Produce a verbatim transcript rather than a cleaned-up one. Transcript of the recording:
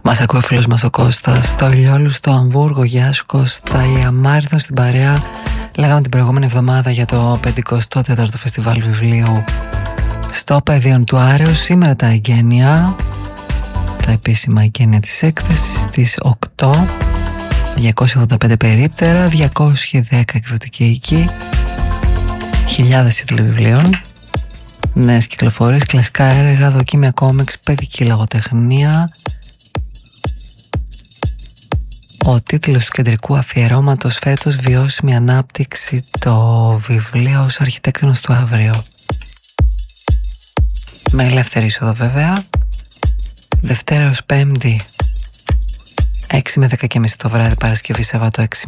Μας ακούει ο φίλος μας ο Κώστας στο Ηλιόλου στο Αμβούργο. Γεια σου Κώστα. Η Αμάριδο στην παρέα. Λέγαμε την προηγούμενη εβδομάδα για το πενηκοστό τέταρτο φεστιβάλ βιβλίου στο Πεδίον του Άρεου. Σήμερα τα εγγένεια, τα επίσημα εγγένεια της έκθεσης στις οκτώ. διακόσια ογδόντα πέντε περίπτερα, διακόσια δέκα εκδοτική οίκη, χιλιάδες τίτλοι βιβλίων, νέες κυκλοφορίες, κλασικά έργα, δοκίμια κόμιξ, παιδική λογοτεχνία. Ο τίτλος του κεντρικού αφιερώματος φέτος, βιώσιμη ανάπτυξη, το βιβλίο ως αρχιτέκτονος του αύριο. Με ελεύθερη είσοδο βέβαια. Δευτέρα ως Πέμπτη έξι με δέκα και μισή το βράδυ, Παρασκευή Σαββάτο έξι